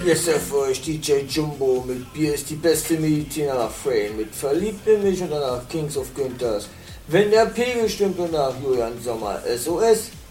Hier ist für euch DJ Jumbo mit Bier ist die beste Medizin nach Frame, mit Verliebt in mich und danach Kings of Günthers. Wenn der Pegel stimmt und nach Julian Sommer SOS.